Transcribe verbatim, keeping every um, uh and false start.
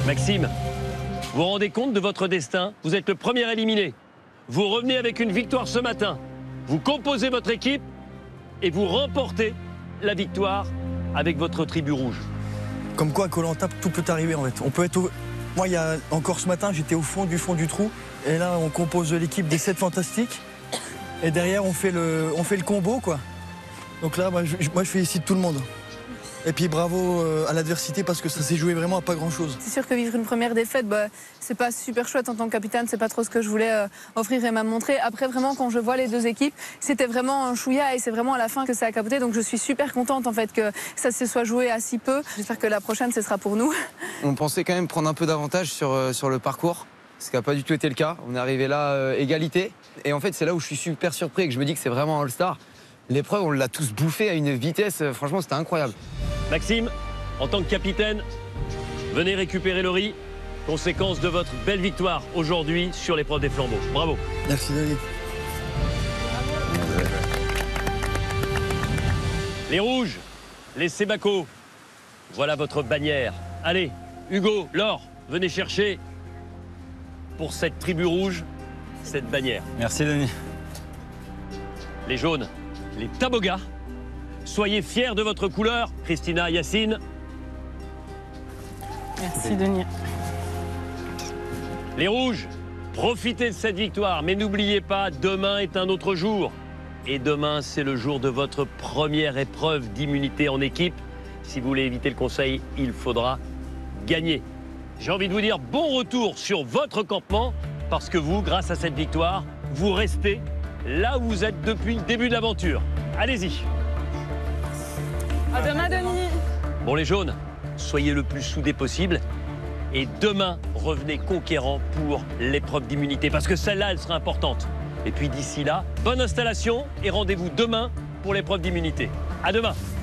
Maxime, vous vous rendez compte de votre destin? Vous êtes le premier éliminé. Vous revenez avec une victoire ce matin. Vous composez votre équipe et vous remportez la victoire avec votre tribu rouge. Comme quoi, à Koh-Lanta, tout peut arriver en fait. On peut être au... Moi, il y a encore ce matin, j'étais au fond du fond du trou. Et là, on compose l'équipe des sept fantastiques. Et derrière, on fait le, on fait le combo, quoi. Donc là, moi je, moi, je félicite tout le monde. Et puis bravo à l'adversité parce que ça s'est joué vraiment à pas grand-chose. C'est sûr que vivre une première défaite, bah, c'est pas super chouette en tant que capitaine. C'est pas trop ce que je voulais euh, offrir et même montrer. Après, vraiment, quand je vois les deux équipes, c'était vraiment un chouïa et c'est vraiment à la fin que ça a capoté. Donc je suis super contente en fait que ça se soit joué à si peu. J'espère que la prochaine, ce sera pour nous. On pensait quand même prendre un peu d'avantage sur, euh, sur le parcours, ce qui n'a pas du tout été le cas. On est arrivé là, euh, égalité. Et en fait, c'est là où je suis super surpris et que je me dis que c'est vraiment un All-Star. L'épreuve, on l'a tous bouffé à une vitesse, euh, franchement, c'était incroyable. Maxime, en tant que capitaine, venez récupérer le riz. Conséquence de votre belle victoire aujourd'hui sur l'épreuve des flambeaux. Bravo. Merci Denis. Les rouges, les Sébacos, voilà votre bannière. Allez, Hugo, Laure, venez chercher pour cette tribu rouge cette bannière. Merci Denis. Les jaunes, les Tabogas. Soyez fiers de votre couleur, Christina, Yacine. Merci Denis. Les rouges, profitez de cette victoire, mais n'oubliez pas, demain est un autre jour. Et demain, c'est le jour de votre première épreuve d'immunité en équipe. Si vous voulez éviter le conseil, il faudra gagner. J'ai envie de vous dire bon retour sur votre campement, parce que vous, grâce à cette victoire, vous restez là où vous êtes depuis le début de l'aventure. Allez-y. À demain, Denis. Bon, les jaunes, soyez le plus soudés possible. Et demain, revenez conquérants pour l'épreuve d'immunité, parce que celle-là, elle sera importante. Et puis d'ici là, bonne installation et rendez-vous demain pour l'épreuve d'immunité. À demain.